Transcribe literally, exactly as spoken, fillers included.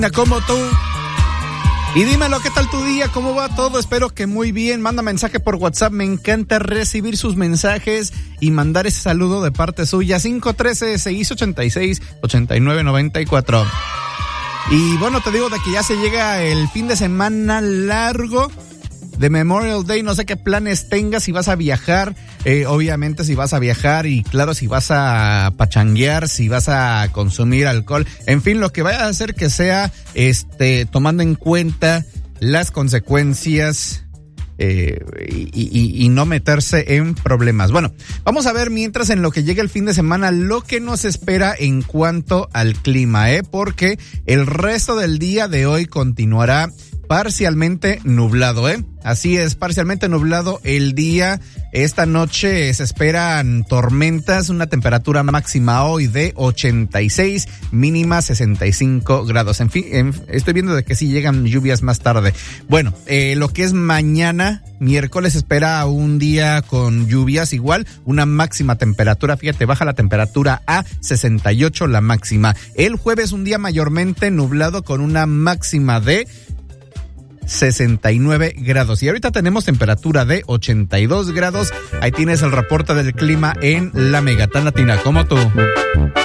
como tú. Y dímelo, ¿qué tal tu día? ¿Cómo va todo? Espero que muy bien. Manda mensaje por WhatsApp. Me encanta recibir sus mensajes y mandar ese saludo de parte suya. cinco uno tres, seis ocho seis, ocho nueve nueve cuatro. Y bueno, te digo de que ya se llega el fin de semana largo de Memorial Day. No sé qué planes tengas, si vas a viajar, eh, obviamente si vas a viajar y claro, si vas a pachanguear, si vas a consumir alcohol, en fin, lo que vaya a hacer que sea, este, tomando en cuenta las consecuencias eh, y, y, y no meterse en problemas. Bueno, vamos a ver mientras en lo que llega el fin de semana lo que nos espera en cuanto al clima, eh, porque el resto del día de hoy continuará parcialmente nublado, ¿eh? Así es, parcialmente nublado el día. Esta noche se esperan tormentas, una temperatura máxima hoy de ochenta y seis, mínima sesenta y cinco grados. En fin, en, estoy viendo de que sí llegan lluvias más tarde. Bueno, eh, lo que es mañana, miércoles, espera un día con lluvias igual, una máxima temperatura, fíjate, baja la temperatura a sesenta y ocho la máxima. El jueves un día mayormente nublado con una máxima de sesenta y nueve grados. Y ahorita tenemos temperatura de ochenta y dos grados. Ahí tienes el reporte del clima en La Mega, tan latina como tú.